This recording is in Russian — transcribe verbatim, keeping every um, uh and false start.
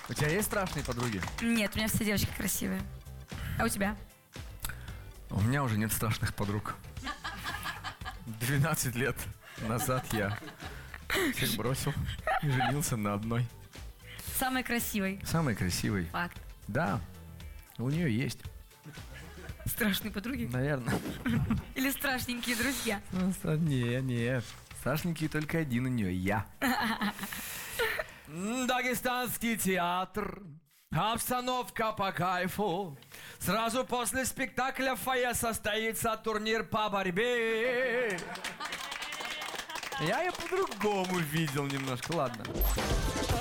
У тебя есть страшные подруги? Нет, у меня все девочки красивые. А у тебя? У меня уже нет страшных подруг. двенадцать лет назад я всех бросил и женился на одной. Самый красивый. Самый красивый. Факт. Да, у нее есть. Страшные подруги? Наверное. Или страшненькие друзья? Не, нет. Страшненький только один у нее, я. Дагестанский театр. Обстановка по кайфу. Сразу после спектакля в фойе состоится турнир по борьбе. Я ее по-другому видел немножко, ладно.